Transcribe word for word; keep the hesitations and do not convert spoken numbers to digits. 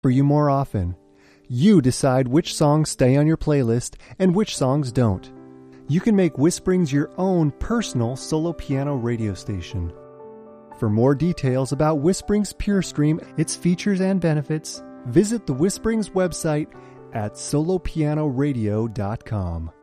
for you more often. You decide which songs stay on your playlist and which songs don't. You can make Whisperings your own personal solo piano radio station. For more details about Whisperings PureStream, its features and benefits, visit the Whisperings website at solo piano radio dot com.